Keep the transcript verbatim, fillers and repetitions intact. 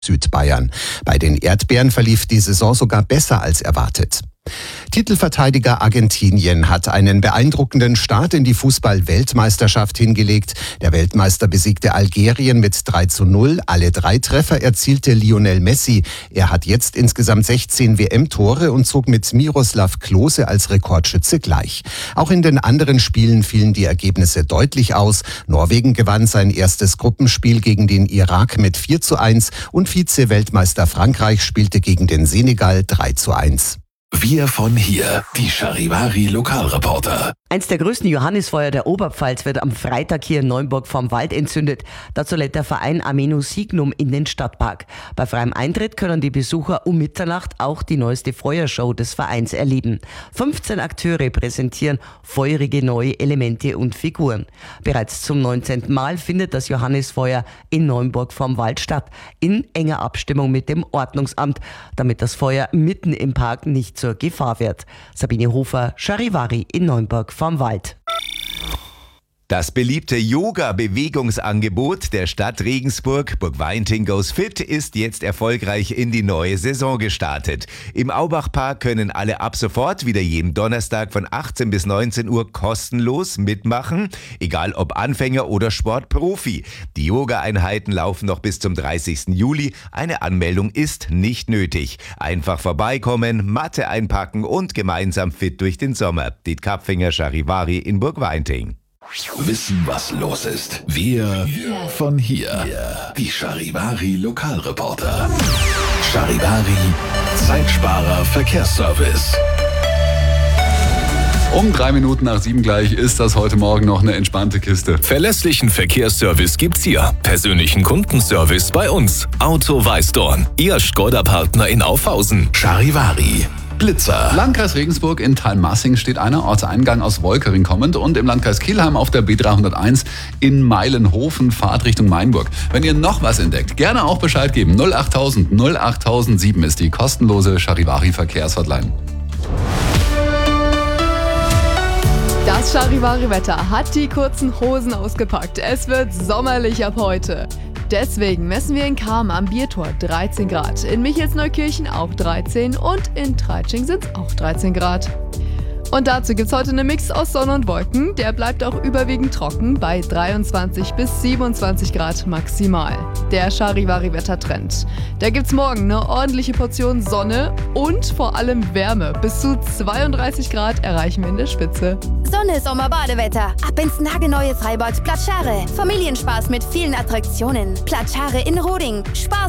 Südbayern. Bei den Erdbeeren verlief die Saison sogar besser als erwartet. Titelverteidiger Argentinien hat einen beeindruckenden Start in die Fußball-Weltmeisterschaft hingelegt. Der Weltmeister besiegte Algerien mit drei zu null. Alle drei Treffer erzielte Lionel Messi. Er hat jetzt insgesamt sechzehn W M-Tore und zog mit Miroslav Klose als Rekordschütze gleich. Auch in den anderen Spielen fielen die Ergebnisse deutlich aus. Norwegen gewann sein erstes Gruppenspiel gegen den Irak mit vier zu eins und Vize-Weltmeister Frankreich spielte gegen den Senegal drei zu eins. Wir von hier, die Charivari Lokalreporter. Eins der größten Johannisfeuer der Oberpfalz wird am Freitag hier in Neuenburg vorm Wald entzündet. Dazu lädt der Verein Ameno Signum in den Stadtpark. Bei freiem Eintritt können die Besucher um Mitternacht auch die neueste Feuershow des Vereins erleben. fünfzehn Akteure präsentieren feurige neue Elemente und Figuren. Bereits zum neunzehnten Mal findet das Johannisfeuer in Neuenburg vorm Wald statt, in enger Abstimmung mit dem Ordnungsamt, damit das Feuer mitten im Park nicht zur Gefahr wird. Sabine Hofer, Charivari in Neuenburg vom Wald. Das beliebte Yoga-Bewegungsangebot der Stadt Regensburg, Burgweinting Goes Fit, ist jetzt erfolgreich in die neue Saison gestartet. Im Aubachpark können alle ab sofort wieder jeden Donnerstag von achtzehn bis neunzehn Uhr kostenlos mitmachen, egal ob Anfänger oder Sportprofi. Die Yoga-Einheiten laufen noch bis zum dreißigsten Juli. Eine Anmeldung ist nicht nötig. Einfach vorbeikommen, Matte einpacken und gemeinsam fit durch den Sommer. Diet Kapfinger, Charivari in Burgweinting. Wissen, was los ist. Wir von hier. Die Charivari Lokalreporter. Charivari Zeitsparer Verkehrsservice. Um drei Minuten nach sieben gleich ist das heute Morgen noch eine entspannte Kiste. Verlässlichen Verkehrsservice gibt's hier. Persönlichen Kundenservice bei uns. Auto Weißdorn. Ihr Skoda-Partner in Aufhausen. Charivari. Blitzer. Landkreis Regensburg in Thalmassing steht einer, Ortseingang aus Wolkering kommend, und im Landkreis Kelheim auf der B dreihunderteins in Meilenhofen, Fahrt Richtung Mainburg. Wenn ihr noch was entdeckt, gerne auch Bescheid geben. null achttausend null achttausendsieben ist die kostenlose Charivari Verkehrshotline. Das Charivari-Wetter hat die kurzen Hosen ausgepackt. Es wird sommerlich ab heute. Deswegen messen wir in Cham am Biertor dreizehn Grad, in Michelsneukirchen auch dreizehn und in Treitsching sind es auch dreizehn Grad. Und dazu gibt's heute einen Mix aus Sonne und Wolken. Der bleibt auch überwiegend trocken bei dreiundzwanzig bis siebenundzwanzig Grad maximal. Der Charivari-Wettertrend. Da gibt's morgen eine ordentliche Portion Sonne und vor allem Wärme. Bis zu zweiunddreißig Grad erreichen wir in der Spitze. Sonne, Sommer, Badewetter. Ab ins nagelneue Freibad Platschare. Familienspaß mit vielen Attraktionen. Platschare in Roding. Spaß